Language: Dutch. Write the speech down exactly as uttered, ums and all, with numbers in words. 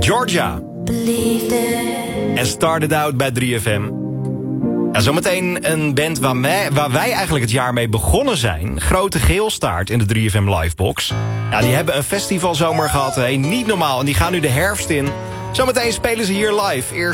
Georgia. En Started Out bij drie F M. Ja, zometeen een band waar wij, waar wij eigenlijk het jaar mee begonnen zijn. Grote Geelstaart in de drie F M Livebox. Ja, die hebben een festivalzomer gehad, hè. Niet normaal. En die gaan nu de herfst in. Zometeen spelen ze hier live. Eerst